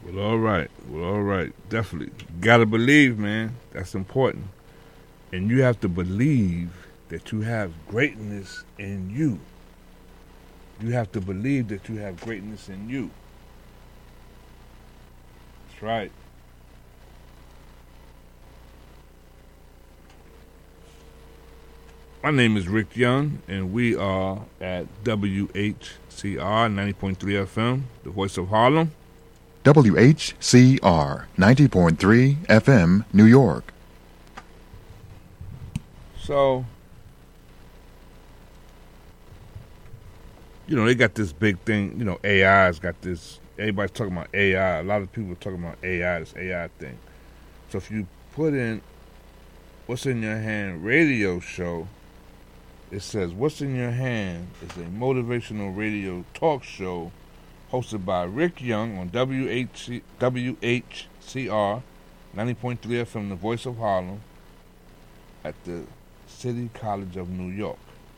Well, all right. Well, all right. Definitely. Gotta believe, man. That's important. And you have to believe that you have greatness in you. You have to believe that you have greatness in you. That's right. My name is Rick Young, and we are at WHCR 90.3 FM, the voice of Harlem. WHCR 90.3 FM, New York. So, they got this big thing. AI's got this. Everybody's talking about AI. A lot of people are talking about AI, this AI thing. So if you put in What's in Your Hand radio show, it says What's in Your Hand is a motivational radio talk show hosted by Rick Young on WHCR 90.3 FM, the voice of Harlem, at the City College of New York.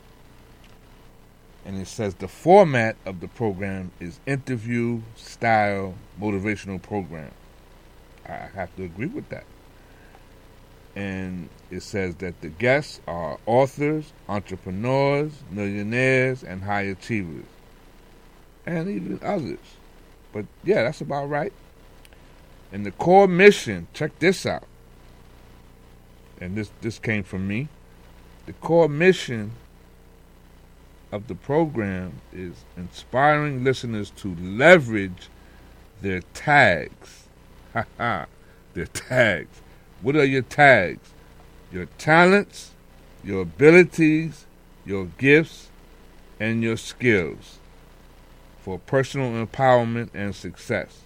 And it says the format of the program is interview style motivational program. I have to agree with that. And it says that the guests are authors, entrepreneurs, millionaires, and high achievers, and even others. But yeah, that's about right. And the core mission, check this out. And this came from me. The core mission of the program is inspiring listeners to leverage their tags. Their tags. What are your tags? Your talents, your abilities, your gifts, and your skills for personal empowerment and success.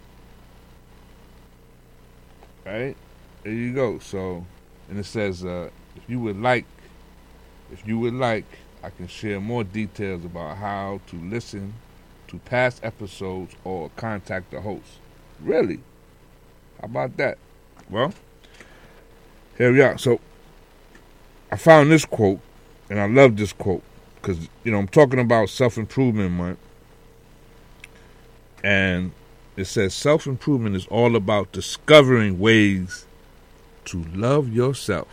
Right? There you go. So, and it says, if you would like, I can share more details about how to listen to past episodes or contact the host. Really? How about that? Well, here we are. So, I found this quote, and I love this quote, because, I'm talking about self-improvement month, and it says self-improvement is all about discovering ways to love yourself.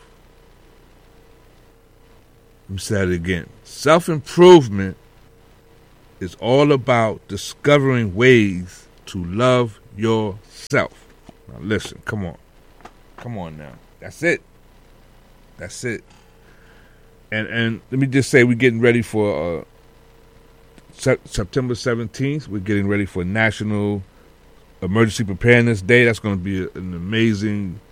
Let me say it again. Self-improvement is all about discovering ways to love yourself. Now listen, come on. Come on now. That's it. That's it. And let me just say we're getting ready for September 17th. We're getting ready for National Emergency Preparedness Day. That's going to be an amazing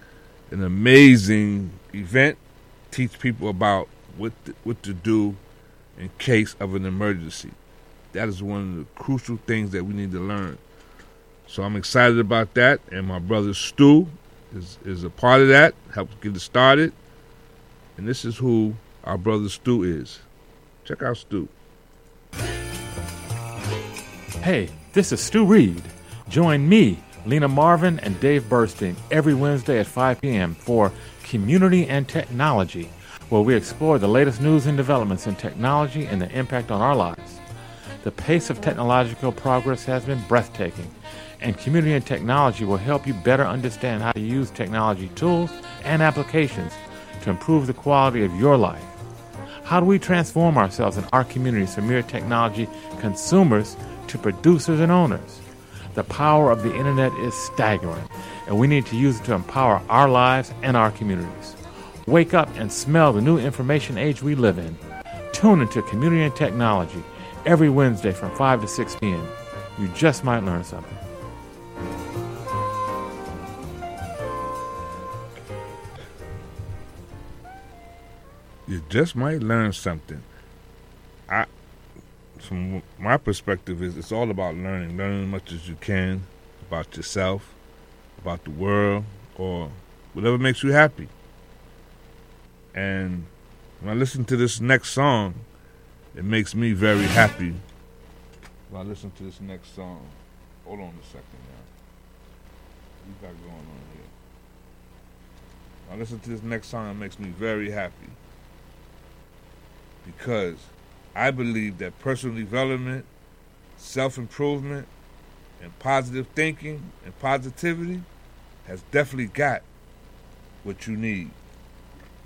event. Teach people about what to do in case of an emergency. That is one of the crucial things that we need to learn. So I'm excited about that, and my brother Stu is a part of that, helped get it started. And this is who our brother Stu is. Check out Stu. Hey, this is Stu Reed. Join me, Lena Marvin, and Dave Burstein every Wednesday at 5 p.m. for Community and Technology, where we explore the latest news and developments in technology and the impact on our lives. The pace of technological progress has been breathtaking, and Community and Technology will help you better understand how to use technology tools and applications to improve the quality of your life. How do we transform ourselves and our communities from mere technology consumers to producers and owners? The power of the internet is staggering, and we need to use it to empower our lives and our communities. Wake up and smell the new information age we live in. Tune into Community and Technology every Wednesday from 5 to 6 p.m. You just might learn something. You just might learn something. From my perspective, it's all about learning as much as you can about yourself, about the world, or whatever makes you happy. And when I listen to this next song, it makes me very happy. When I listen to this next song, hold on a second now. What we got going on here? When I listen to this next song, it makes me very happy. Because I believe that personal development, self-improvement, and positive thinking and positivity has definitely got what you need.